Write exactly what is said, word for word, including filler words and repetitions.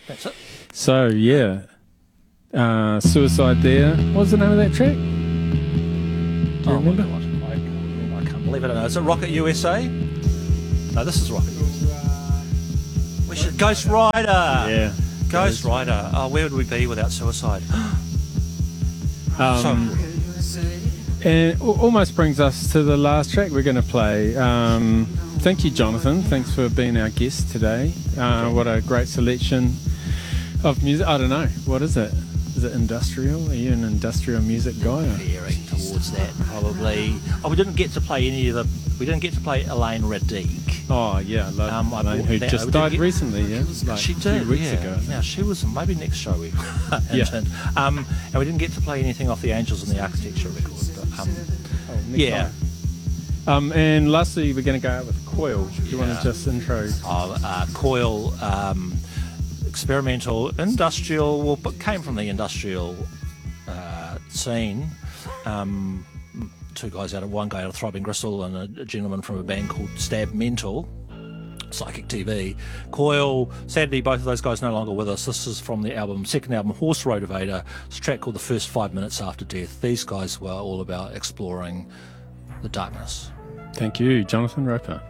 That's it. So, yeah. Uh, Suicide there. What was the name of that track? Do you Oh remember? my God. I, I can't believe it. I don't know. Is it Rocket U S A? No, this is Rocket U S A. We should, Ghost Rider. Yeah. Ghost Rider. Oh, where would we be without Suicide? Um, and it almost brings us to the last track we're going to play. Um, thank you, Jonathan. Thanks for being our guest today. Uh, what a great selection of music. I don't know. What is it? Is it industrial? Are you an industrial music guy? Or? Veering towards that, probably. Oh, we didn't get to play any of the. We didn't get to play Elaine Radique. Oh, yeah. I love Um, I Elaine, bought who that. just We died didn't get- recently, yeah? Like She a did, few weeks yeah. ago. Now she was maybe next show we. Yeah. mentioned. Um, and we didn't get to play anything off the Angels and the Architecture record. But, um, Oh, Nick yeah. High. Um, and lastly, we're going to go out with Coil. Do you want Yeah. to just intro? uh, uh, Coil, um, experimental, industrial. Well, but came from the industrial uh, scene. Um, two guys out of one guy out of Throbbing Gristle and a, a gentleman from a band called Stab Mental. Psychic T V. Coil, sadly both of those guys no longer with us. This is from the album, second album, Horse Rotivator. It's a track called The First Five Minutes After Death. These guys were all about exploring the darkness. Thank you, Jonathan Roper.